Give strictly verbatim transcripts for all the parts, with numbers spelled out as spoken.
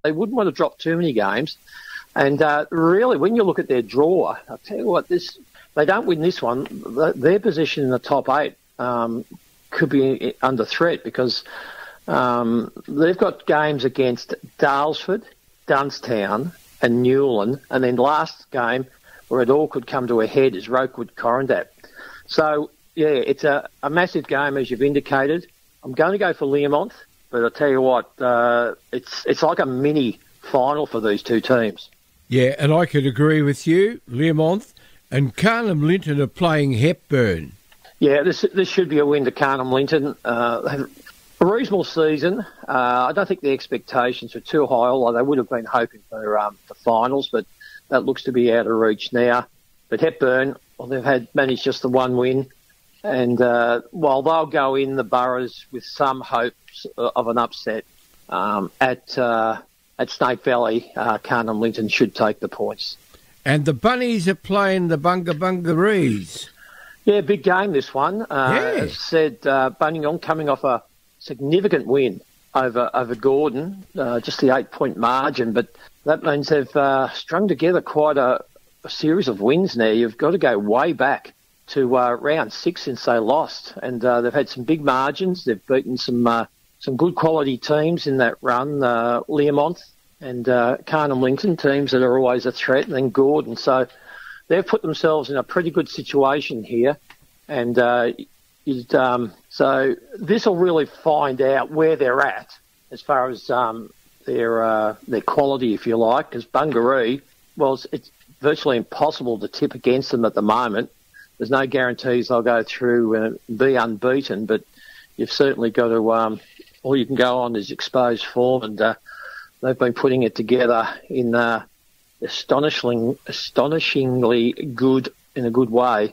They wouldn't want to drop too many games. And uh, really, when you look at their draw, I'll tell you what, this they don't win this one, their position in the top eight um, could be under threat because um, they've got games against Daylesford, Dunstown and Newland, and then last game where it all could come to a head is Rokewood Corondat. So, yeah, it's a, a massive game, as you've indicated. I'm going to go for Learmonth, but I'll tell you what, uh, it's it's like a mini final for these two teams. Yeah, and I could agree with you. Learmonth and Carnham Linton are playing Hepburn. Yeah, this this should be a win to Carnham Linton. Uh, they have a reasonable season. Uh, I don't think the expectations were too high, although they would have been hoping for um, the finals, but that looks to be out of reach now. But Hepburn, well, they've had managed just the one win. And uh, while they'll go in the Boroughs with some hopes of an upset um, at uh, at Snake Valley, uh, Carnham Linton should take the points. And the Bunnies are playing the Bunga Bungarees. Yeah, big game this one. Uh, yeah. As said, uh, Buninyong coming off a significant win over over Gordon, uh, just the eight-point margin, but that means they've uh, strung together quite a, a series of wins now. You've got to go way back to uh, round six since they lost, and uh, they've had some big margins. They've beaten some uh, some good quality teams in that run, uh, Learmonth and uh, Carnham Linton, teams that are always a threat, and then Gordon. So they've put themselves in a pretty good situation here, and uh, it, um, so this will really find out where they're at as far as um, their uh, their quality, if you like, because Bungaree, well, it's, it's virtually impossible to tip against them at the moment. There's no guarantees they'll go through and be unbeaten, but you've certainly got to, um, all you can go on is exposed form, and uh, they've been putting it together in uh, astonishing, astonishingly good, in a good way.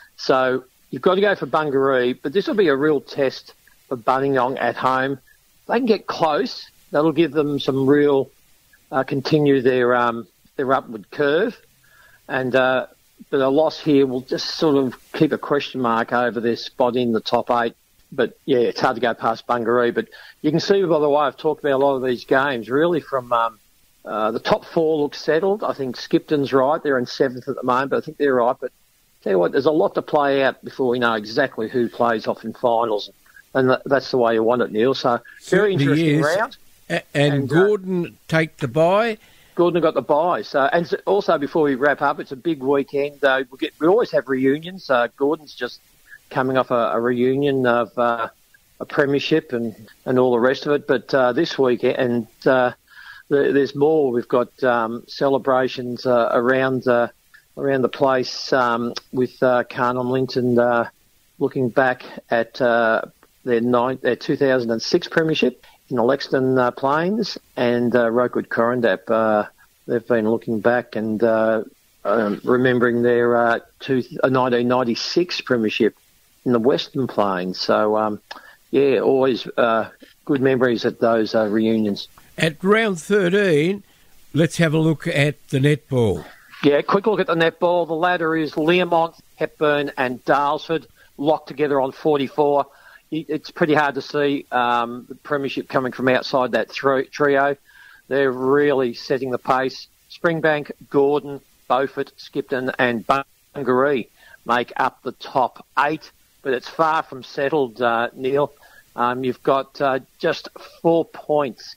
So you've got to go for Bungaree, but this will be a real test for Buninyong at home. If they can get close, that'll give them some real, uh, continue their um, their upward curve, and uh, but a loss here will just sort of keep a question mark over their spot in the top eight. But, yeah, it's hard to go past Bungaree. But you can see, by the way, I've talked about a lot of these games, really from um, uh, the top four look settled. I think Skipton's right. They're in seventh at the moment, but I think they're right. But tell you what, there's a lot to play out before we know exactly who plays off in finals. And th- that's the way you want it, Neil. So, very Certainly interesting is. round. A- and, and Gordon uh, take the bye. Gordon got the bye. So, and also, before we wrap up, it's a big weekend. Uh, we, get, we always have reunions. Uh, Gordon's just coming off a, a reunion of uh, a premiership and, and all the rest of it. But uh, this weekend, and uh, the, there's more. We've got um, celebrations uh, around uh, around the place um, with uh, Carnham Linton uh, looking back at uh, their, nine, their two thousand six premiership in the Lexington uh, Plains, and uh, Rokewood Corondat. Uh, they've been looking back and uh, um, remembering their uh, two, uh, nineteen ninety-six premiership in the Western Plains. So, um, yeah, always uh, good memories at those uh, reunions. At round thirteen, let's have a look at the netball. Yeah, quick look at the netball. The ladder is Learmonth, Hepburn and Daylesford locked together on forty-four. It's pretty hard to see um, the premiership coming from outside that trio. They're really setting the pace. Springbank, Gordon, Beaufort, Skipton and Bungaree make up the top eight, but it's far from settled, uh, Neil. Um, you've got uh, just four points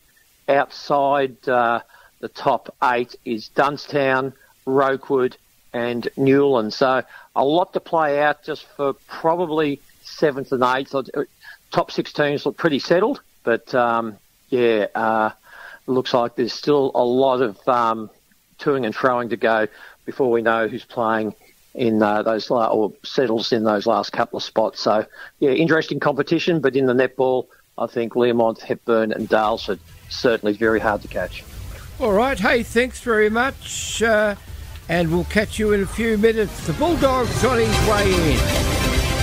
outside uh, the top eight is Dunstown, Rokewood and Newland. So a lot to play out just for probably seventh and eighth. Top six teams look pretty settled, but um, yeah, uh, it looks like there's still a lot of um, toing and froing to go before we know who's playing in uh, those la- or settles in those last couple of spots. So yeah, interesting competition, but in the netball, I think Learmonth, Hepburn and Daylesford certainly very hard to catch. All right, hey, thanks very much, uh, and we'll catch you in a few minutes. The Bulldogs on his way in.